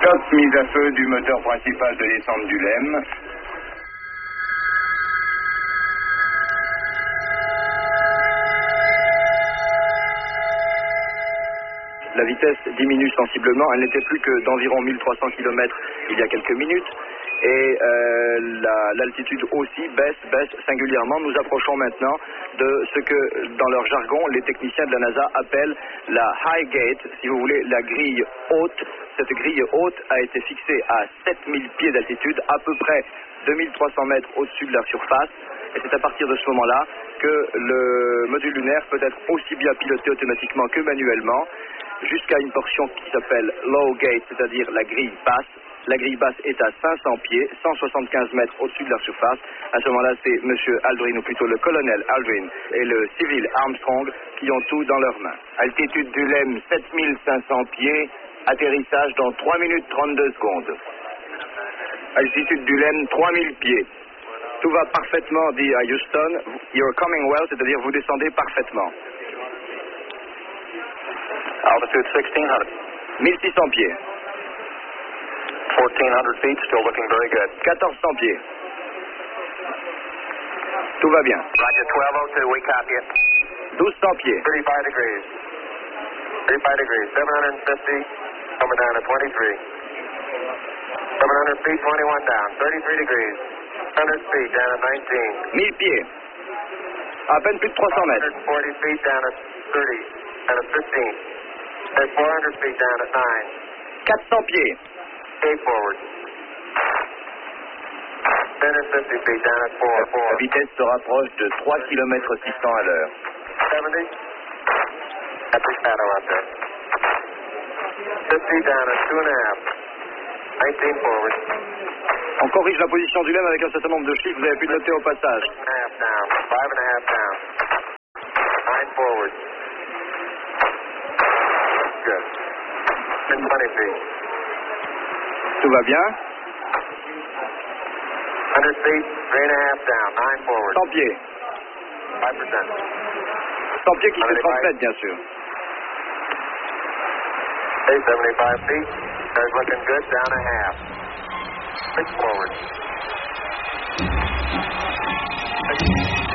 Top mise à feu du moteur principal de descente du LEM. La vitesse diminue sensiblement, elle n'était plus que d'environ 1300 km il y a quelques minutes. Et l'altitude aussi baisse singulièrement. Nous approchons maintenant de ce que, dans leur jargon, les techniciens de la NASA appellent la High Gate, si vous voulez, la grille haute. Cette grille haute a été fixée à 7000 pieds d'altitude, à peu près 2300 mètres au-dessus de la surface. Et c'est à partir de ce moment-là que le module lunaire peut être aussi bien piloté automatiquement que manuellement, jusqu'à une portion qui s'appelle Low Gate, c'est-à-dire la grille basse. La grille basse est à 500 pieds, 175 mètres au-dessus de la surface. À ce moment-là, c'est M. Aldrin, ou plutôt le colonel Aldrin, et le civil Armstrong qui ont tout dans leurs mains. Altitude du LEM, 7500 pieds. Atterrissage dans 3 minutes 32 secondes. Altitude du LEM, 3000 pieds. Tout va parfaitement, dit à Houston. You're coming well, c'est-à-dire vous descendez parfaitement. Altitude 1600. 1600 pieds. 1400 feet, still looking very good. 1400 pieds. Tout va bien. Roger, 1202, we copy it. 1200 pieds. 35 degrees. 35 degrees. 750, coming down to 23. 700 feet, 21 down. 33 degrees. 100 feet, down to 19. 1000 pieds. À peine plus de 300 mètres. 140 feet, down to 30. Down to 15. There's 400 feet, down to 9. 400 pieds. Stay forward. 1050 feet, down at 4. La vitesse se rapproche de 3 km 600 à l'heure. 70. That's the shadow out there. 50 down at 2.5. 19 forward. On corrige la position du LEM avec un certain nombre de chiffres, vous avez pu le noter au passage. 5.5 down. 5.5 down. 9 forward. Good. 20 feet. Tout va bien. 100 feet, 3.5 down. 9 forward. 100 pieds. 5%. 100 pieds qui se transmettent, bien sûr. Okay, 75 feet. Car's looking good. Down a half. 6 forward.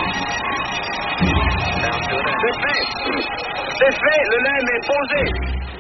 Down 2.5. C'est fait. C'est fait. Le LEM est posé.